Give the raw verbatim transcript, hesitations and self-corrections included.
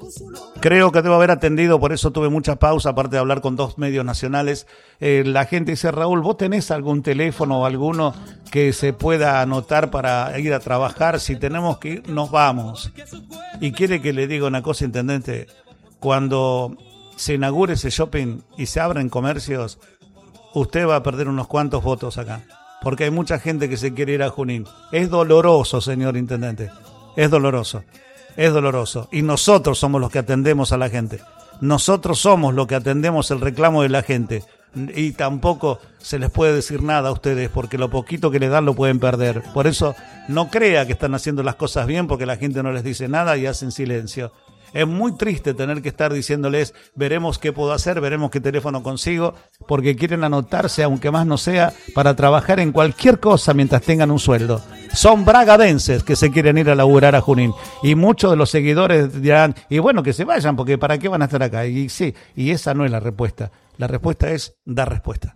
Creo que debo haber atendido, por eso tuve mucha pausa, aparte de hablar con dos medios nacionales. Eh, la gente dice, Raúl, ¿vos tenés algún teléfono o alguno que se pueda anotar para ir a trabajar? Si tenemos que ir, nos vamos. Y quiere que le diga una cosa, intendente, cuando se inaugure ese shopping y se abren comercios, usted va a perder unos cuantos votos acá, porque hay mucha gente que se quiere ir a Junín. Es doloroso, señor intendente, es doloroso. Es doloroso. Y nosotros somos los que atendemos a la gente. Nosotros somos los que atendemos el reclamo de la gente. Y tampoco se les puede decir nada a ustedes, porque lo poquito que les dan lo pueden perder. Por eso no crea que están haciendo las cosas bien, porque la gente no les dice nada y hacen silencio. Es muy triste tener que estar diciéndoles, veremos qué puedo hacer, veremos qué teléfono consigo, porque quieren anotarse, aunque más no sea, para trabajar en cualquier cosa mientras tengan un sueldo. Son bragadenses que se quieren ir a laburar a Junín. Y muchos de los seguidores dirán, y bueno, que se vayan, porque ¿para qué van a estar acá? Y sí, y esa no es la respuesta. La respuesta es dar respuesta.